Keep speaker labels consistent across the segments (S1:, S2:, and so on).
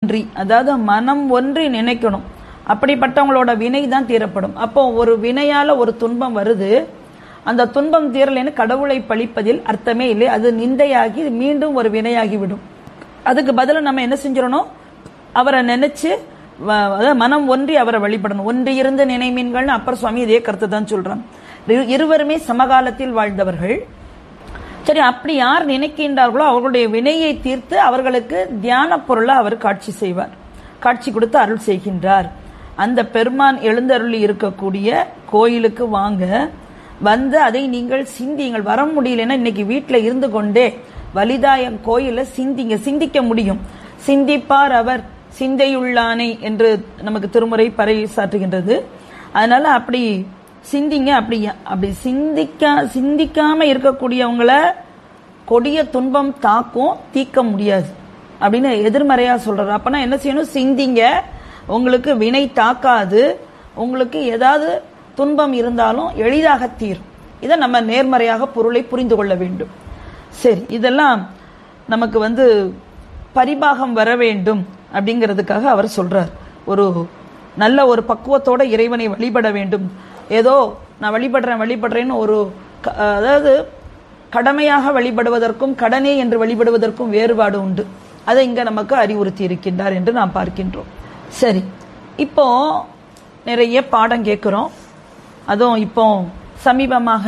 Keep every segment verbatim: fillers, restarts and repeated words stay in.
S1: ஒன்றி, அதாவது மனம் ஒன்றி நினைக்கணும். அப்படிப்பட்டவங்களோட வினை தான் தீரப்படும். அப்போ ஒரு வினையால ஒரு துன்பம் வருது, அந்த துன்பம் தீரலைன்னு கடவுளை பழிப்பதில் அர்த்தமே இல்லை. அது நிந்தையாகி மீண்டும் ஒரு வினையாகிவிடும். அதுக்கு பதிலாக நம்ம என்ன செஞ்சிடணும், அவரை நினைச்சு மனம் ஒன்றி அவரை வழிபடணும். ஒன்றி இருந்த நினைமீன்கள்னு அப்பர் சுவாமி இதே கருத்து தான் சொல்றாங்க. இருவருமே சமகாலத்தில் வாழ்ந்தவர்கள். சரி, அப்படி யார் நினைக்கின்றார்களோ அவர்களுடைய வினையை தீர்த்து அவர்களுக்கு தியான பொருளை அவர் காட்சி செய்வார், காட்சி கொடுத்து அருள் செய்கின்றார். அந்த பெருமான் எழுந்தருளி இருக்கக்கூடிய கோயிலுக்கு வாங்க, வந்து அதை நீங்கள் சிந்திங்கள். வர முடியலன்னா இன்னைக்கு வீட்டில் இருந்து கொண்டே வலிதாயம் கோயில சிந்திங்க, சிந்திக்க முடியும். சிந்திப்பார் அவர் சிந்தையுள்ளானை என்று நமக்கு திருமுறை பறை சாற்றுகின்றது. அதனால அப்படி சிந்திங்க. அப்படி அப்படி சிந்திக்கா சிந்திக்காம இருக்கக்கூடியவங்கள கொடிய துன்பம் தாக்கும், தீர்க்க முடியாது அப்படின்னு எதிர்மறையா சொல்றாரு. அப்பனா என்ன செய்யணும், சிந்திங்க, உங்களுக்கு வினை தாக்காது, உங்களுக்கு ஏதாவது துன்பம் இருந்தாலும் எளிதாக தீரும். இதை நம்ம நேர்மறையாக பொருளை புரிந்து கொள்ள வேண்டும். சரி, இதெல்லாம் நமக்கு வந்து பரிபாகம் வர வேண்டும் அப்படிங்கிறதுக்காக அவர் சொல்றார். ஒரு நல்ல ஒரு பக்குவத்தோட இறைவனை வழிபட வேண்டும். ஏதோ நான் வழிபடுறேன் வழிபடுறேன்னு ஒரு அதாவது கடமையாக வழிபடுவதற்கும் கடனே என்று வழிபடுவதற்கும் வேறுபாடு உண்டு. அதை இங்க நமக்கு அறிவுறுத்தி இருக்கின்றார் என்று நாம் பார்க்கின்றோம். சரி, இப்போ நிறைய பாடம் கேட்கிறோம். அதுவும் இப்போ சமீபமாக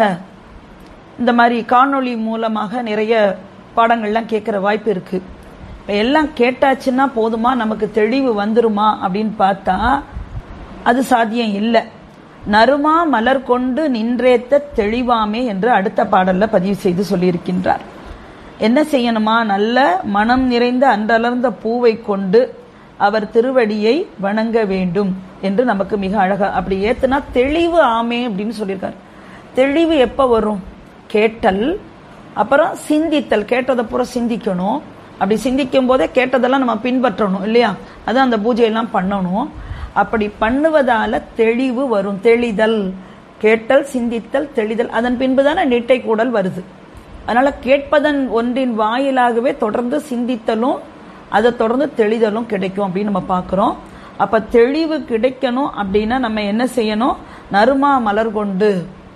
S1: இந்த மாதிரி காணொளி மூலமாக நிறைய பாடங்கள்லாம் கேட்கிற வாய்ப்பு இருக்கு. இப்போ எல்லாம் கேட்டாச்சுன்னா போதுமா, நமக்கு தெளிவு வந்துருமா அப்படின்னு பார்த்தா அது சாத்தியம் இல்லை. நறுமா மலர் கொண்டு நின்றேத்த தெளிவாமே என்று அடுத்த பாடல்ல பதிவு செய்து சொல்லியிருக்கின்றார். என்ன செய்யணுமா, நல்ல மனம் நிறைந்த அன்றலர்ந்த பூவை கொண்டு அவர் திருவடியை வணங்க வேண்டும் என்று நமக்கு மிக அழகா அப்படி ஏத்துனா தெளிவு ஆமே அப்படின்னு சொல்லியிருக்காரு. தெளிவு எப்ப வரும், கேட்டல், அப்புறம் சிந்தித்தல். கேட்டதை பூரா சிந்திக்கணும். அப்படி சிந்திக்கும் போதே கேட்டதெல்லாம் நம்ம பின்பற்றணும் இல்லையா, அதான் அந்த பூஜையெல்லாம் பண்ணணும். அப்படி பண்ணுவதால தெளிவு வரும். தெளிதல், கேட்டல், சிந்தித்தல், தெளிதல், அதன் பின்புதானே நிட்டை கூடல் வருது. அதனால கேட்பதன் ஒன்றின் வாயிலாகவே தொடர்ந்து சிந்தித்தலும் அதை தொடர்ந்து தெளிதலும் கிடைக்கும் அப்படின்னு நம்ம பார்க்கிறோம். அப்ப தெளிவு கிடைக்கணும் அப்படின்னா நம்ம என்ன செய்யணும், நறுமா மலர் கொண்டு,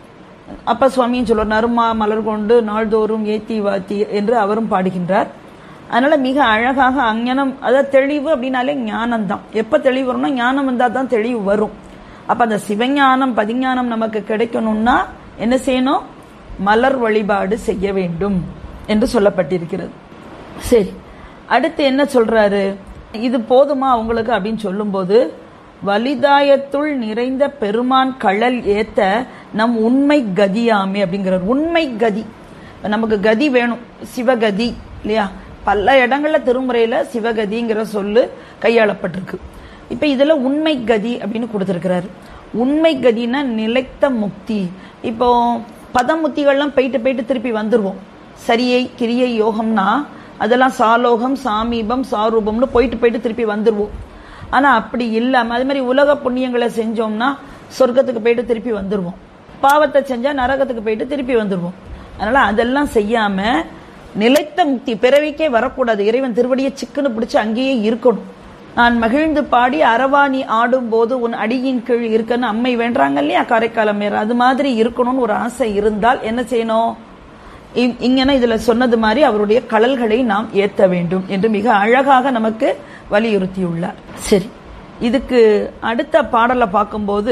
S1: அப்ப சுவாமியும் சொல்லுவார், நறுமா மலர் கொண்டு நாள்தோறும் ஏத்தி வாத்தி என்று அவரும் பாடுகின்றார். அதனால மிக அழகாக அஞ்ஞானம், அதாவது தெளிவு அப்படின்னாலே ஞானம் தான். எப்ப தெளிவு வரும்னா ஞானம் வந்தா தான் தெளிவு வரும். அப்ப அந்த சிவஞானம் பதிஞானம் நமக்கு கிடைக்கணும்னா என்ன செய்யணும், மலர் வழிபாடு செய்ய வேண்டும் என்று சொல்லப்பட்டிருக்கிறது. சரி, அடுத்து என்ன சொல்றாரு, இது போதுமா உங்களுக்கு அப்படின்னு சொல்லும் போது, வலிதாயத்துள் நிறைந்த பெருமான் கழல் ஏத்த நம் உண்மை கதியாமே அப்படிங்கிறார். உண்மை கதி, நமக்கு கதி வேணும், சிவகதி இல்லையா. பல இடங்கள்ல திருமுறையில சிவகதிங்கிற சொல்லு கையாளப்பட்டிருக்கு. இப்ப இதுல உண்மை கதி அப்படின்னு கொடுத்திருக்கிறாரு. உண்மை கதினா நிலைத்த முக்தி. இப்போ பதமுத்திகள்லாம் போயிட்டு போயிட்டு திருப்பி வந்துருவோம். சரியை கிரியை யோகம்னா அதெல்லாம் சாலோகம் சாமீபம் சாரூபம்னு போயிட்டு போயிட்டு திருப்பி வந்துருவோம். ஆனா அப்படி இல்லாம அதே மாதிரி உலக புண்ணியங்களை செஞ்சோம்னா சொர்க்கத்துக்கு போயிட்டு திருப்பி வந்துருவோம், பாவத்தை செஞ்சா நரகத்துக்கு போயிட்டு திருப்பி வந்துருவோம். அதனால அதெல்லாம் செய்யாம நிலைத்த முக்தி, பிறவிக்கே வரக்கூடாது, இறைவன் திருவடியை சிக்குன்னு பிடிச்சு அங்கேயே இருக்கணும். நான் மகிழ்ந்து பாடி அரவாணி ஆடும் போது உன் அடியின் கீழ் இருக்கன்னு அம்மை வேண்டாங்க இல்லையா காரைக்காலம் மேற, அது மாதிரி இருக்கணும்னு ஒரு ஆசை இருந்தால் என்ன செய்யணும், இங்கன்னா இதுல சொன்னது மாதிரி அவருடைய கழல்களை நாம் ஏத்த வேண்டும் என்று மிக அழகாக நமக்கு வலியுறுத்தியுள்ளார். சரி, இதுக்கு அடுத்த பாடலை பார்க்கும்போது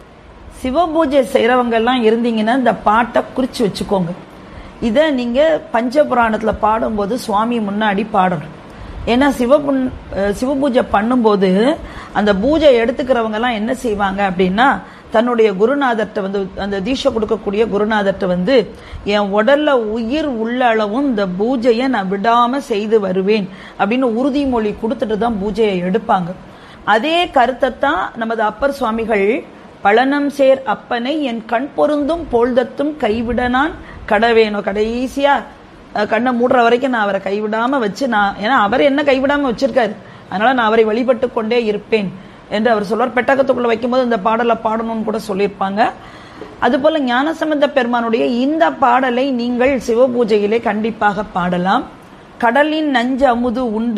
S1: சிவபூஜை செய்யறவங்க எல்லாம் இருந்தீங்கன்னா இந்த பாட்டை குறிச்சு வச்சுக்கோங்க. இத நீங்க பஞ்சபுராணத்துல பாடும்போது சுவாமி முன்னாடி பாடணும். ஏன்னா சிவபு சிவபூஜை பண்ணும்போது அந்த பூஜை எடுத்துக்கிறவங்க எல்லாம் என்ன செய்வாங்க அப்படின்னா, தன்னுடைய குருநாதர்கிட்ட வந்து அந்த தீட்சை கொடுக்கக்கூடிய குருநாதர்கிட்ட வந்து என் உடல்ல உயிர் உள்ள அளவும் இந்த பூஜையை நான் விடாம செய்து வருவேன் அப்படின்னு உறுதிமொழி கொடுத்துட்டு தான் பூஜையை எடுப்பாங்க. அதே கருத்தை தான் நமது அப்பர் சுவாமிகள் பழனம் சேர் அப்பனை என் கண் பொருந்தும் பொழுதத்தும் கைவிட நான் கடவேனோ, கடைசியா கண்ணை மூடுற வரைக்கும் நான் அவரை கைவிடாம வச்சு நான், ஏன்னா அவர் என்ன கைவிடாம வச்சிருக்காரு, அதனால நான் அவரை வழிபட்டு கொண்டே இருப்பேன் என்று அவர் சொல்வார். பெட்டகத்துக்குள்ள வைக்கும்போது இந்த பாடலை பாடணும்னு கூட சொல்லியிருப்பாங்க. அதுபோல ஞானசம்பந்த பெருமானுடைய இந்த பாடலை நீங்கள் சிவபூஜையிலே கண்டிப்பாக பாடலாம். கடலின் நஞ்சு அமுது உண்டு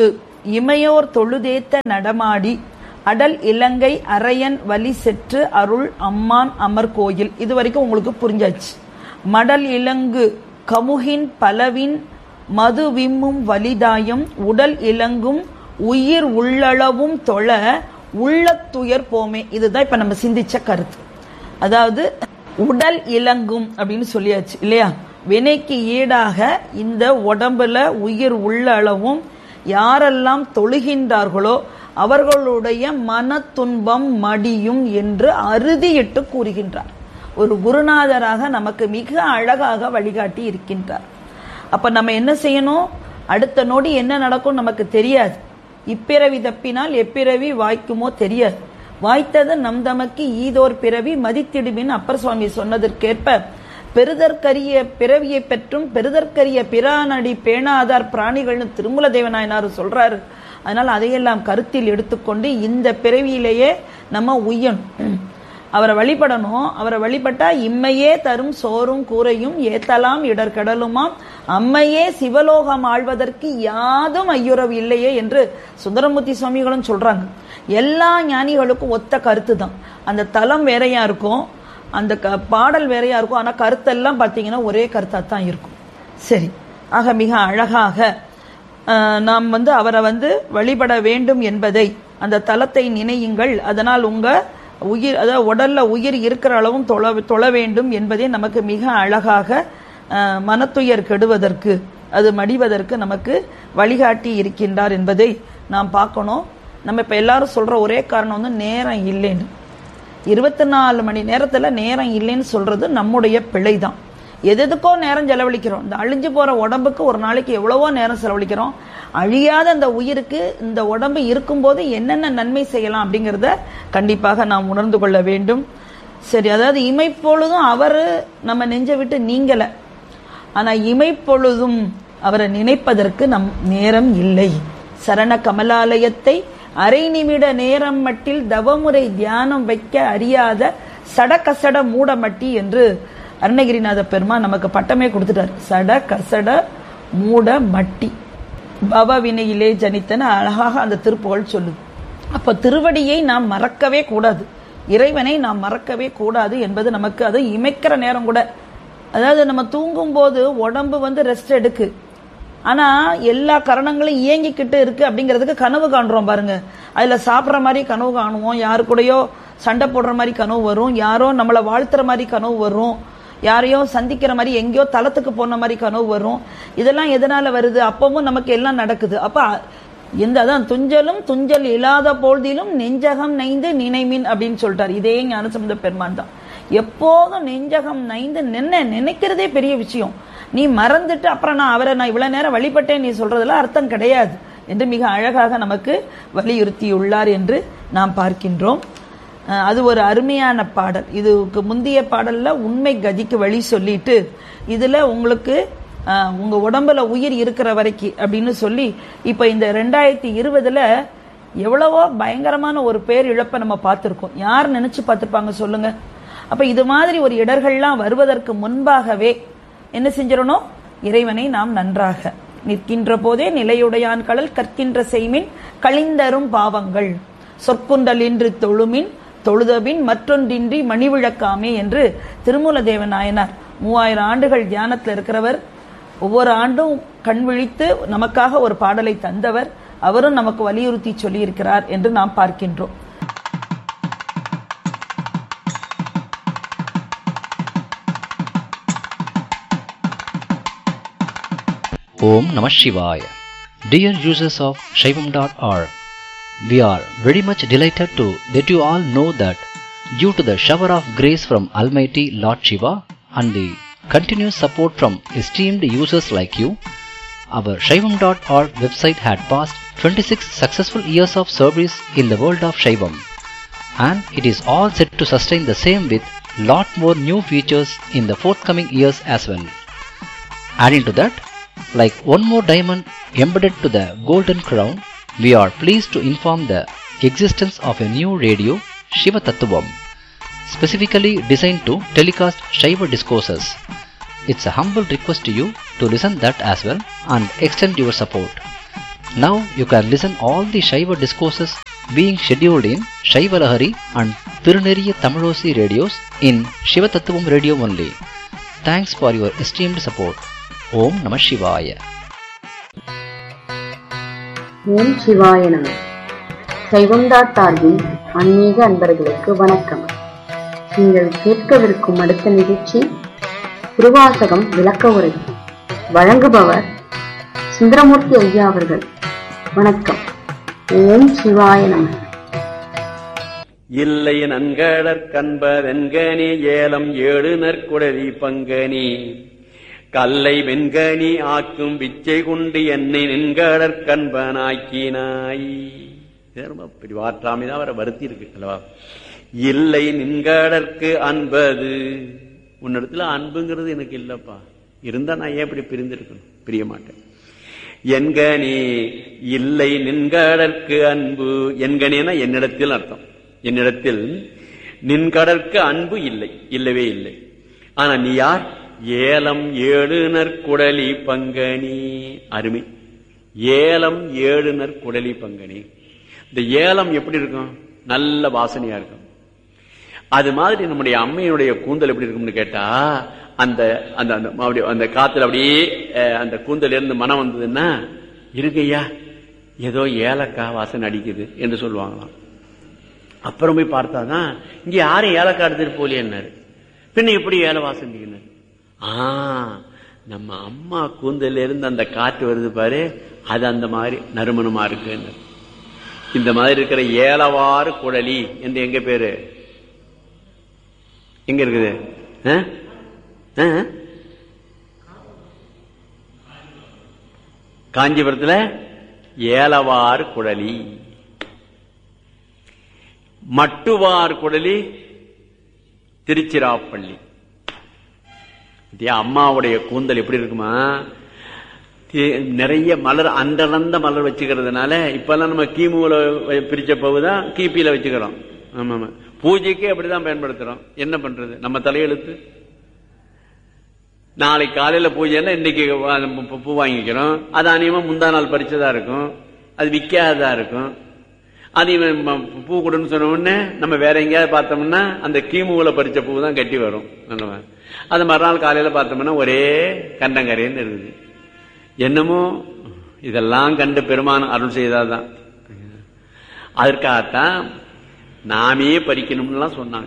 S1: இமையோர் தொழுதேத்த நடமாடி அடல் இலங்கை அரையன் வலி செற்று அருள் அம்மான் அமர் கோயில். இது வரைக்கும் உங்களுக்கு புரிஞ்சாச்சு. மடல் இலங்கு கமுகின் பலவின் மது விம்மும் வலிதாயம் உடல் இலங்கும் உயிர் உள்ளளவும் தொழ உள்ளத்துயர் போமே. இதுதான் இப்ப நம்ம சிந்திச்ச கருத்து. அதாவது உடல் இலங்கும் அப்படின்னு சொல்லியாச்சு இல்லையா? வினைக்கு ஈடாக இந்த உடம்புல உயிர் உள்ள அளவும் யாரெல்லாம் தொழுகின்றார்களோ அவர்களுடைய மன துன்பம் மடியும் என்று அறுதியிட்டு கூறுகின்றார். ஒரு குருநாதராக நமக்கு மிக அழகாக வழிகாட்டி இருக்கின்றார். அப்ப நம்ம என்ன செய்யணும்? அடுத்த நொடி என்ன நடக்கும் நமக்கு தெரியாது. இப்பிறவி தப்பினால் எப்பிறவி வாய்க்குமோ தெரியாது. வாய்த்தது நம் தமக்கு ஈதோர் பிறவி மதித்திடுமின் அப்பர் சுவாமி சொன்னதற்கேற்ப பெருதற்கரிய பிறவியை பெற்றும் பெருதற்கரிய பிரானடி பேணாதார் பிராணிகள்னு திருமூல தேவநாயனார் சொல்றாரு. அதனால அதையெல்லாம் கருத்தில் எடுத்துக்கொண்டு இந்த பிறவியிலேயே நம்ம உய்யணும், அவரை வழிபடணும். அவரை வழிபட்டா இம்மையே தரும் சோறும் கூரையும் ஏத்தலாம் இடர்கடலுமாம் அம்மையே சிவலோகம் ஆழ்வதற்கு யாதும் ஐயுறவு இல்லையே என்று சுந்தரமூர்த்தி சுவாமிகளும் சொல்றாங்க. எல்லா ஞானிகளுக்கும் ஒத்த கருத்து தான். அந்த தலம் வேறையா இருக்கும், அந்த பாடல் வேறையா இருக்கும், ஆனா கருத்தெல்லாம் பார்த்தீங்கன்னா ஒரே கருத்தா தான் இருக்கும். சரி, ஆக மிக அழகாக நாம் வந்து அவரை வந்து வழிபட வேண்டும் என்பதை, அந்த தலத்தை நினையுங்கள், அதனால் உங்க உயிர், அதாவது உடல்ல உயிர் இருக்கிற அளவும் தொழ தொழ வேண்டும் என்பதை நமக்கு மிக அழகாக மனத்துயர் கெடுவதற்கு, அது மடிவதற்கு நமக்கு வழிகாட்டி இருக்கின்றார் என்பதை நாம் பார்க்கணும். நம்ம இப்ப எல்லாரும் சொல்ற ஒரே காரணம் வந்து நேரம் இல்லைன்னு. இருபத்தி நாலு மணி நேரத்துல நேரம் இல்லைன்னு சொல்றது நம்முடைய பிழை தான். எதுக்கோ நேரம் செலவழிக்கிறோம். இந்த அழிஞ்சு போற உடம்புக்கு ஒரு நாளைக்கு எவ்வளவோ நேரம் செலவழிக்கிறோம். அழியாத அந்த உயிருக்கு இந்த உடம்பு இருக்கும்போது என்னென்ன நன்மை செய்யலாம் அப்படிங்கிறத கண்டிப்பாக நாம் உணர்ந்து கொள்ள வேண்டும். சரி, அதாவது இமைப்பொழுதும் அவரு நம்ம நெஞ்ச விட்டு நீங்கல, ஆனா இமைப்பொழுதும் அவரை நினைப்பதற்கு நம் நேரம் இல்லை. சரண கமலாலயத்தை அரை நிமிட நேரம் மட்டில் தவமுறை தியானம் வைக்க அறியாத சட கசட மூட மட்டி என்று அருணகிரிநாத பெருமான் நமக்கு பட்டமே கொடுத்துட்டார். சட கசட மூட மட்டி பவ வினையிலே ஜனித்தன அழகாக அந்த திருப்புகழ் சொல்லுது. அப்ப திருவடியை நாம் மறக்கவே கூடாது, இறைவனை நாம் மறக்கவே கூடாது என்பது நமக்கு, அது இமைக்கிற நேரம் கூட. அதாவது நம்ம தூங்கும் போது உடம்பு வந்து ரெஸ்ட் எடுக்கு, ஆனா எல்லா கரணங்களும் இயங்கிக்கிட்டு இருக்கு அப்படிங்கிறதுக்கு கனவு காண்றோம் பாருங்க. அதுல சாப்பிட்ற மாதிரி கனவு காணுவோம், யாரு கூடயோ சண்டை போடுற மாதிரி கனவு வரும், யாரோ நம்மளை வாழ்த்துற மாதிரி கனவு வரும், யாரையோ சந்திக்கிற மாதிரி எங்கேயோ தளத்துக்கு போன மாதிரி கனவு வரும். இதெல்லாம் எதனால வருது? அப்பவும் நமக்கு எல்லாம் நடக்குது. அப்ப எந்த அதான் துஞ்சலும் துஞ்சல் இல்லாத பொழுதிலும் நெஞ்சகம் நைந்து நினைமின் அப்படின்னு சொல்லிட்டார். இதே ஞானசம்பந்த பெருமான் தான். எப்போதும் நெஞ்சகம் நைந்து நின்ன நினைக்கிறதே பெரிய விஷயம். நீ மறந்துட்டு அப்புறம் நான் அவரை நான் இவ்வளவு நேரம் வழிபட்டேன் நீ சொல்றதுல அர்த்தம் கிடையாது என்று மிக அழகாக நமக்கு வலியுறுத்தியுள்ளார் என்று நாம் பார்க்கின்றோம். அது ஒரு அருமையான பாடல். இதுக்கு முந்தைய பாடல்ல உண்மை கதிக்கு வழி சொல்லிட்டு இதுல உங்களுக்கு உங்க உடம்புல உயிர் இருக்கிற வரைக்கும் அப்படின்னு சொல்லி இப்ப இந்த ரெண்டாயிரத்தி இருபதுல எவ்வளவோ பயங்கரமான ஒரு பேர் இழப்பை நம்ம பார்த்திருக்கோம். யார் நினைச்சு பார்த்திருப்பாங்க சொல்லுங்க? அப்ப இது மாதிரி ஒரு இடர்கள்லாம் வருவதற்கு முன்பாகவே என்ன செஞ்சிடணும்? இறைவனை நாம் நன்றாக நிற்கின்ற போதே நிலையுடையான் கடல் கற்கின்ற செய்மின் கழிந்தரும் பாவங்கள் சொற்குண்டல் என்று தொழுமின் தொழுதபின் மற்றொன்றின்றி மணிவிழக்காமே என்று திருமூல தேவ நாயனார் மூவாயிரம் ஆண்டுகள் தியானத்தில் இருக்கிறவர், ஒவ்வொரு ஆண்டும் கண் விழித்து நமக்காக ஒரு பாடலை தந்தவர், அவரும் நமக்கு வலியுறுத்தி சொல்லியிருக்கிறார் என்று நாம் பார்க்கின்றோம்.
S2: Om Namah Shivaya. Dear users of Shaivam dot org, we are very much delighted to let you all know that due to the shower of grace from Almighty Lord Shiva and the continuous support from esteemed users like you, our Shaivam dot org website had passed twenty-six successful years of service in the world of Shaivam, and it is all set to sustain the same with lot more new features in the forthcoming years as well. Adding to that, like one more diamond embedded to the golden crown, we are pleased to inform the existence of a new radio, Shiva Tattvam, specifically designed to telecast Shiva discourses. It's a humble request to you to listen that as well and extend your support. Now you can listen all the Shaiva discourses being scheduled in Shaiva Lahari and Tiruneriya Tamilosi radios in Shiva Tattvam radio only. Thanks for your esteemed support. Om Namah Shivaya.
S3: ஓம் சிவாய நம. சைவம்டாட் ஆர்கின் ஆன்மீக அன்பர்களுக்கு வணக்கம். நீங்கள் கேட்கவிருக்கும் அடுத்த நிகழ்ச்சி திருவாசகம் விளக்க உரை. வழங்குபவர் சுந்தரமூர்த்தி ஐயா அவர்கள். வணக்கம். ஓம் சிவாய நம.
S4: இல்லை நன்கடற்கன்பதென்கனி ஏலம் ஏழு நற்குடலி பங்கனி கல்லை வெண்கனி ஆக்கும் விச்சை கொண்டு என்னை நின்கடற்கன்பனாக்கினாய். பிரிவாற்றாமைதான் அவரை வருத்தி இருக்கு அல்லவா. இல்லை நின்கடற்கு அன்பது, உன்னிடத்துல அன்புங்கிறது எனக்கு இல்லப்பா, இருந்தா நான் ஏன் இப்படி பிரிந்திருக்கணும், பிரிய மாட்டேன். என்கனி இல்லை நின்கடற்கு அன்பு, என்கனினா என்னிடத்தில் அர்த்தம். என்னிடத்தில் நின்கடற்கு அன்பு இல்லை, இல்லவே இல்லை. ஆனா நீ யார்? ஏலம் ஏழு நற்குடலி பங்கனி. அருமை. ஏலம் ஏழு நற்குடலி பங்கனி. இந்த ஏலம் எப்படி இருக்கும்? நல்ல வாசனையா இருக்கும். அது மாதிரி நம்முடைய அம்மையினுடைய கூந்தல் எப்படி இருக்கும்னு கேட்டா, அந்த அந்த காத்துல அப்படியே அந்த கூந்தல் இருந்து மனம் வந்ததுன்னா, இருக்கையா ஏதோ ஏலக்காய் வாசனை அடிக்குது என்று சொல்லுவாங்களாம். அப்புறம் போய் பார்த்தாதான் இங்க யாரும் ஏலக்காய் எடுத்துட்டு போலியன்னாரு. பின்ன எப்படி ஏல வாசனை அடிக்கிறார்? ஆஹ் நம்ம அம்மா கூந்தல இருந்து அந்த காற்று வருது பாரு, அது அந்த மாதிரி நறுமணமா இருக்கு. இந்த மாதிரி இருக்கிற ஏலவாறு குடலி என்று எங்க பேரு எங்க இருக்குது? காஞ்சிபுரத்துல ஏலவாறு குடலி. மட்டுவார் குடலி திருச்சிராப்பள்ளி. அம்மாவுடைய கூந்தல் எப்படி இருக்குமா? நிறைய மலர், அண்டர்ந்த மலர் வச்சுக்கிறதுனால இப்பெல்லாம் நம்ம கிமுல பிரிச்ச பவுதான் கிபியில வச்சுக்கிறோம். ஆமா ஆமா, பூஜைக்கே அப்படிதான் பயன்படுத்துறோம். என்ன பண்றது, நம்ம தலையெழுத்து. நாளைக்கு காலையில பூஜைன்னா இன்னைக்கு பூ வாங்கிக்கிறோம். அது அநியமா முந்தா நாள் பறிச்சதா இருக்கும், அது விற்காததா இருக்கும். அது பூ கொடுன்னு சொன்ன உடனே நம்ம வேற எங்கேயாவது பார்த்தோம்னா அந்த கிமுல பறிச்ச பூ தான் கட்டி வரும். அது மறுநாள் காலையில பார்த்தோம்னா ஒரே கண்டங்கரைன்னு இருக்குது. என்னமோ இதெல்லாம் கண்டு பெருமான் அருள் செய்தாதான். அதற்காகத்தான் நாமே பறிக்கணும்லாம் சொன்னாங்க.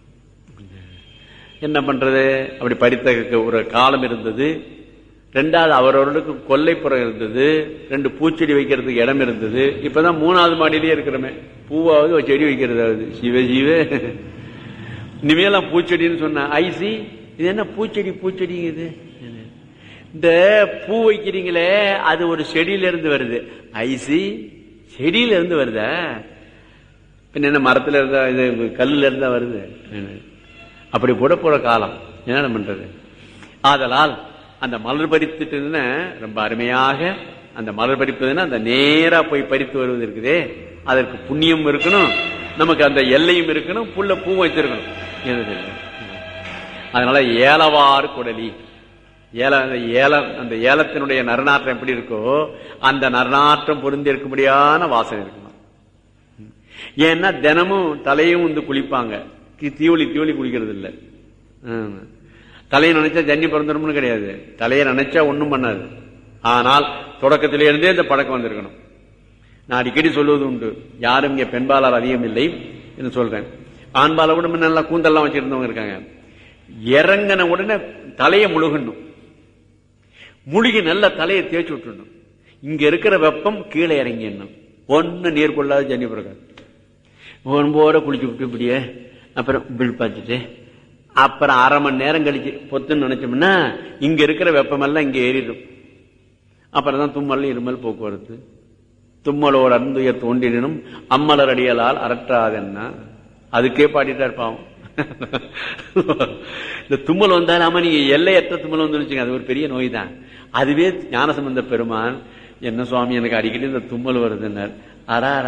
S4: என்ன பண்றது, அப்படி பறித்த ஒரு காலம் இருந்தது. ரெண்டாவது அவரவர்களுக்கு கொல்லைப்புறம் இருந்தது, ரெண்டு பூச்செடி வைக்கிறதுக்கு இடம் இருந்தது. இப்பதான் மூணாவது மாடியிலேயே இருக்கிறோமே, பூவாவது செடி வைக்கிறது. சிவ சிவ இனிமேலாம் பூச்செடின்னு சொன்ன ஐசி, இது என்ன பூச்செடி பூச்செடிங்குது? இந்த பூ வைக்கிறீங்களே அது ஒரு செடியில இருந்து வருது. ஐசி செடியில இருந்து வருதா? பின்ன என்ன மரத்துல இருந்தா, இது கல்லுல இருந்தா வருது? அப்படி போட போற காலம் என்ன பண்றது? ஆதலால் அந்த மலர் பறித்துட்டுன்னா ரொம்ப அருமையாக அந்த மலர் பறிப்பதுன்னா அந்த நேரா போய் பறித்து வருவது இருக்குதே, அதற்கு புண்ணியம் இருக்கணும், நமக்கு அந்த எல்லையும் இருக்கணும், புல்ல பூ வச்சிருக்கணும். அதனால ஏலவாறு குடலி, ஏல ஏலம், அந்த ஏலத்தினுடைய நறுநாற்றம் எப்படி இருக்கோ அந்த நறுநாற்றம் பொருந்தி இருக்கும்படியான வாசனை இருக்கணும். ஏன்னா தினமும் தலையும் வந்து குளிப்பாங்க, தீவளி தீவளி குளிக்கிறது இல்லை. தலையை நினைச்சா ஜன்னி பிறந்துடும்னு கிடையாது, தலையை நினைச்சா ஒன்னும் பண்ணாது. ஆனால் தொடக்கத்திலே இருந்தே இந்த பழக்கம் வந்திருக்கணும். நான் அடிக்கடி சொல்லுவது உண்டு, யாரும் இங்க பெண்பாளர் அதிகம் இல்லை என்று சொல்றேன். ஆண்பால கூட நல்லா கூந்தெல்லாம் வச்சிருந்தவங்க இருக்காங்க. இறங்கின உடனே தலையை முழுகணும், முழுகி நல்ல தலையை தேய்ச்சி விட்டுணும். இங்க இருக்கிற வெப்பம் கீழே இறங்கிடணும். ஒன்னு நீர் கொள்ளாத ஜன்னி பிறக்காது. ஒன்போட குளிச்சு விட்டு இப்படியே அப்புறம் பில் பார்த்துட்டு அப்புறம் அரை மணி நேரம் கழிச்சு பொத்துன்னு நினைச்சோம்னா இங்க இருக்கிற வெப்பமெல்லாம் இங்க ஏறிடும். அப்புறம் தான் தும்மல் இருமல் போக்குவரத்து. தும்மலோடு அருந்துயர் தோன்றினும் அம்மலர் அடியலால் அரற்றாதென்னா அதுக்கே பாடிட்டா இருப்பாவும். இந்த தும்மல் வந்தாலும் ஆமா, நீங்க எல்லையற்ற தும்மல் வந்து அது ஒரு பெரிய நோய் தான். அதுவே ஞானசம்பந்த பெருமான், என்ன சுவாமி எனக்கு அடிக்கடி இந்த தும்மல் வருதுன்னார். அரா